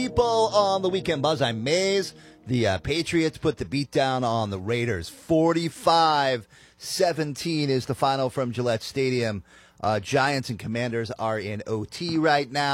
People on the Weekend Buzz. I'm Mays. The Patriots put the beat down on the Raiders. 45-17 is the final from Gillette Stadium. Giants and Commanders are in OT right now.